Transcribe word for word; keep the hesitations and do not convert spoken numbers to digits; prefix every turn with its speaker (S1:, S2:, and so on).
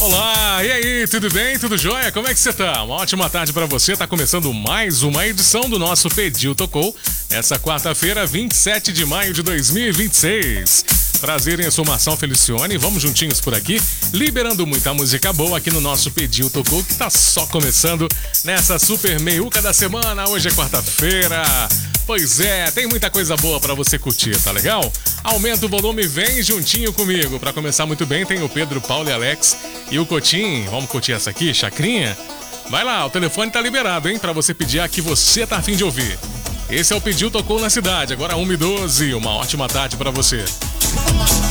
S1: Olá, e aí, tudo bem? Tudo jóia? Como é que você tá? Uma ótima tarde pra você, tá começando mais uma edição do nosso Pediu Tocou, nessa quarta-feira, vinte e sete de maio de dois mil e vinte e seis. Prazer em Assumação Felicione, vamos juntinhos por aqui, liberando muita música boa aqui no nosso Pediu Tocou, que tá só começando nessa super meiuca da semana. Hoje é quarta-feira. Pois é, tem muita coisa boa pra você curtir, tá legal? Aumenta o volume, vem juntinho comigo. Pra começar muito bem, tem o Pedro, Paulo e Alex e o Cotim. Vamos curtir essa aqui, Chacrinha? Vai lá, o telefone tá liberado, hein? Pra você pedir a que você tá a fim de ouvir. Esse é o Pediu Tocou na Cidade, agora uma e doze. Uma ótima tarde pra você.